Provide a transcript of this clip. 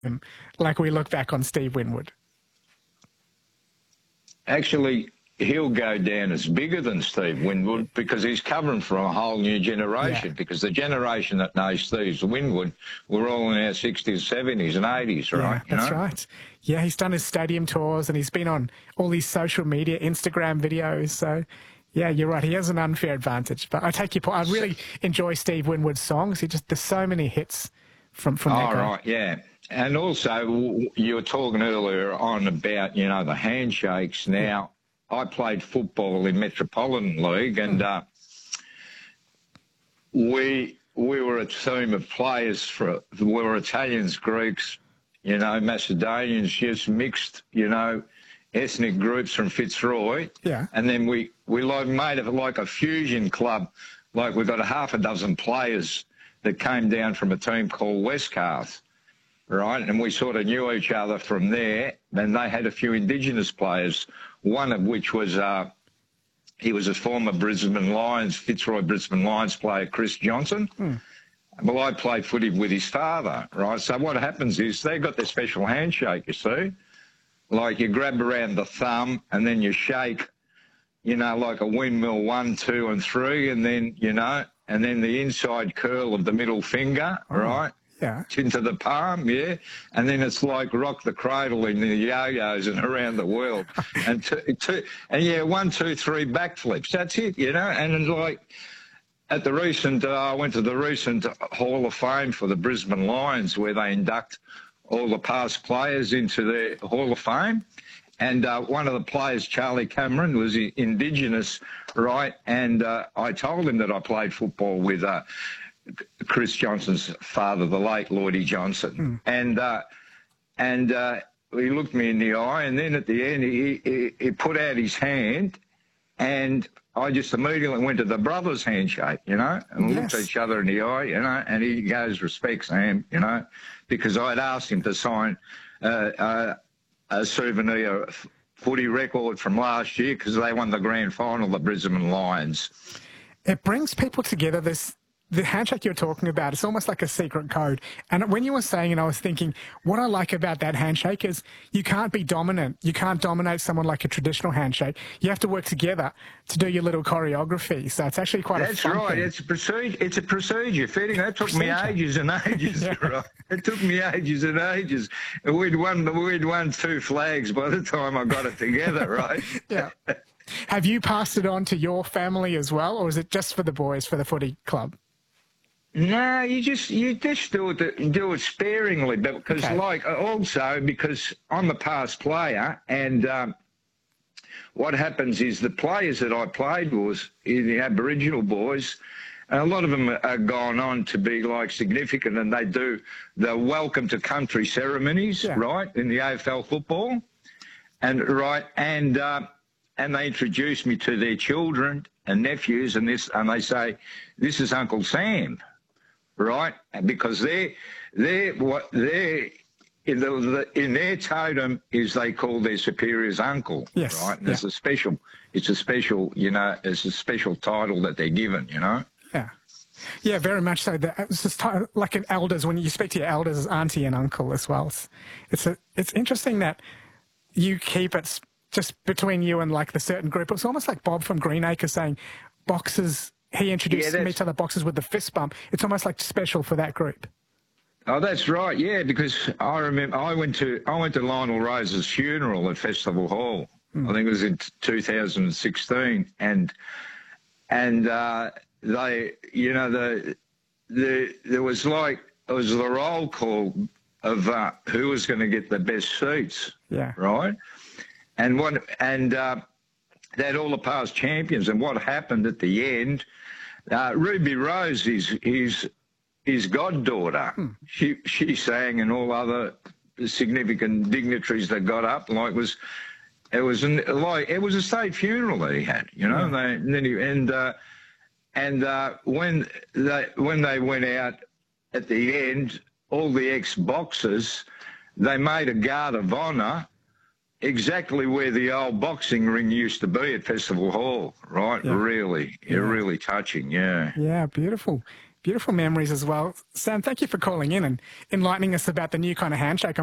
like we look back on Steve Winwood? Actually, he'll go down as bigger than Steve Winwood because he's covering for a whole new generation, because the generation that knows Steve Winwood, we're all in our 60s, 70s and 80s, right? Yeah, that's right. Yeah, he's done his stadium tours and he's been on all these social media, Instagram videos. So, yeah, you're right. He has an unfair advantage. But I take your point. I really enjoy Steve Winwood's songs. There's so many hits from that guy. Right, yeah. And also, you were talking earlier on about, the handshakes. Now, I played football in Metropolitan League, and we were a team of players. We were Italians, Greeks, Macedonians, just mixed, ethnic groups from Fitzroy. Yeah. And then we made it like a fusion club. Like we got a half a dozen players that came down from a team called Westcarth. Right, and we sort of knew each other from there. Then they had a few Indigenous players, one of which was, he was a former Fitzroy Brisbane Lions player, Chris Johnson. Well, I played footy with his father, right? So what happens is they got their special handshake, you see. Like you grab around the thumb and then you shake, like a windmill 1, 2 and 3, and then, and then the inside curl of the middle finger, right? Yeah. Into the palm, yeah. And then it's like rock the cradle in the yo-yos and around the world. And 1, 2, 3 backflips. That's it, And like at the recent, I went to the recent Hall of Fame for the Brisbane Lions where they induct all the past players into their Hall of Fame. And one of the players, Charlie Cameron, was Indigenous, right? And I told him that I played football with Chris Johnson's father, the late Lloydie Johnson. And he looked me in the eye, and then at the end he put out his hand, and I just immediately went to the brothers' handshake, and we looked at each other in the eye, and he goes, "Respect, Sam," because I'd asked him to sign a souvenir footy record from last year because they won the grand final, the Brisbane Lions. It brings people together, the handshake you're talking about. It's almost like a secret code. And when you were saying, and I was thinking, what I like about that handshake is you can't be dominant. You can't dominate someone like a traditional handshake. You have to work together to do your little choreography. So it's actually quite a fun thing. It's a procedure. Fitting. That took me ages and ages. Right? It took me ages and ages. We'd won 2 flags by the time I got it together, right? Yeah. Have you passed it on to your family as well, or is it just for the boys, for the footy club? No, you just do it sparingly, but because because I'm a past player, and what happens is the players that I played was the Aboriginal boys. A lot of them are gone on to be like significant, and they do the welcome to country ceremonies, right, in the AFL football, and they introduce me to their children and nephews, and they say, "This is Uncle Sam." Right, because in their totem is they call their superiors uncle. Yes, right, and it's a special title that they're given. Yeah, very much so. It's just like an elders, when you speak to your elders as auntie and uncle as well. It's interesting that you keep it just between you and like the certain group. It's almost like Bob from Greenacre saying boxers. He introduced me to the boxers with the fist bump. It's almost like special for that group. Oh, that's right. Yeah, because I remember I went to Lionel Rose's funeral at Festival Hall. I think it was in 2016, and there was the roll call of who was going to get the best seats. Yeah. Right. And they had all the past champions, and what happened at the end, Ruby Rose, his goddaughter, she sang, and all other significant dignitaries that got up. It was a state funeral that he had, when they went out at the end, all the ex-boxers, they made a guard of honour exactly where the old boxing ring used to be at Festival Hall, right? Yeah. Really touching, yeah. Yeah, beautiful. Beautiful memories as well. Sam, thank you for calling in and enlightening us about the new kind of handshake.